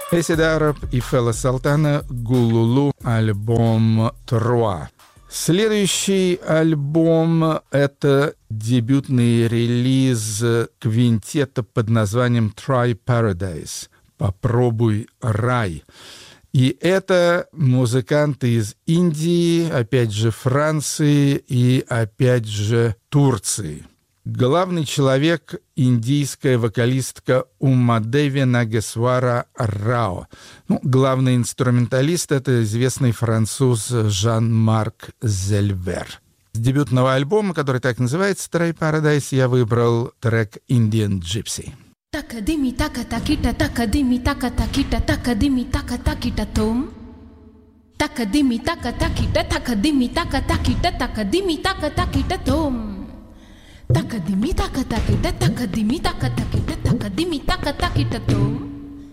Acid Arab и Фела Салтана «Гулулу», альбом «Труа». Следующий альбом – это дебютный релиз квинтета под названием «Try Paradise» – «Попробуй рай». И это музыканты из Индии, опять же Франции и опять же Турции. Главный человек – индийская вокалистка Умадеви Нагесвара Рао. Главный инструменталист – это известный француз Жан-Марк Зельвер. С дебютного альбома, который так называется «Try Paradise», я выбрал трек «Indian Gypsy». Takadimi takatakita takadimi takatakita takadimi takatakita tom takadimi takatakita takadimi takatakita takadimi takatakita tom takadimi takatakita takadimi takatakita takadimi takatakita tom